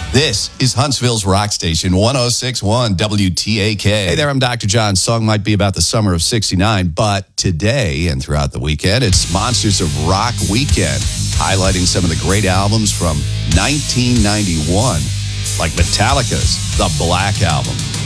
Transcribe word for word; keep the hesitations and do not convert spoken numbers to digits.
This is Huntsville's Rock Station, one oh six point one W T A K. Hey there, I'm Doctor John. Song might be about the summer of sixty-nine, but today and throughout the weekend, it's Monsters of Rock Weekend, highlighting some of the great albums from nineteen ninety-one, like Metallica's The Black Album.